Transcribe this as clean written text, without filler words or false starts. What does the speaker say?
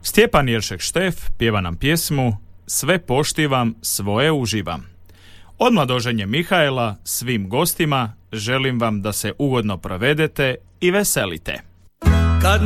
Stjepan Jeršek Štef pjeva nam pjesmu Sve poštivam, svoje uživam. Od Mladoženje Mihaela svim gostima želim vam da se ugodno provedete i veselite.